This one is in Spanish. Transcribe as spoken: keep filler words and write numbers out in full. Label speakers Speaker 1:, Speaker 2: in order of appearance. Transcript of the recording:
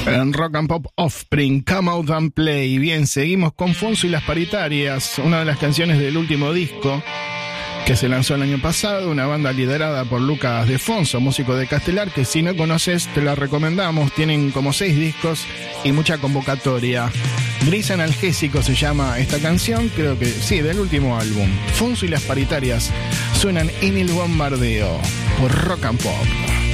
Speaker 1: En Rock and Pop Offspring, Come Out and Play. Bien, seguimos con Fonso y las Paritarias, una de las canciones del último disco que se lanzó el año pasado, una banda liderada por Lucas de Fonso, músico de Castelar, que si no conoces te la recomendamos. Tienen como seis discos y mucha convocatoria. Gris Analgésico se llama esta canción, creo que sí, del último álbum. Fonso y las Paritarias suenan en el bombardeo por Rock and Pop.